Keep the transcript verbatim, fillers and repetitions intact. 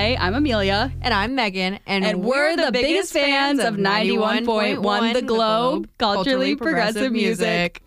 Hey, I'm Amelia. And I'm Megan. And, And we're the biggest fans of ninety-one point one The Globe, culturally progressive music.